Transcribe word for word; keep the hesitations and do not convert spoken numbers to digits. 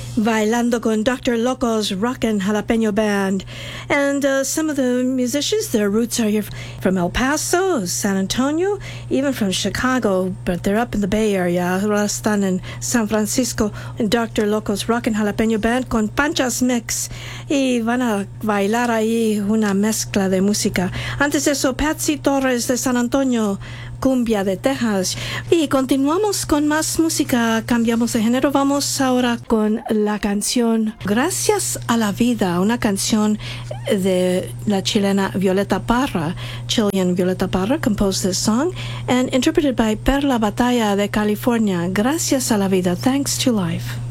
Bailando con Doctor Loco's Rockin' Jalapeno Band. And uh, some of the musicians, their roots are here from El Paso, San Antonio, even from Chicago, but they're up in the Bay Area. Ahora están en San Francisco, en Doctor Loco's Rockin' Jalapeno Band con Panchas Mix. Y van a bailar ahí una mezcla de música. Antes de eso, Patsy Torres de San Antonio, Cumbia de Texas. Y continuamos con más música, cambiamos de género. Vamos ahora con la canción Gracias a la Vida, una canción de la chilena Violeta Parra. Chilean Violeta Parra composed this song and interpreted by Perla Batalla de California. Gracias a la Vida, thanks to life.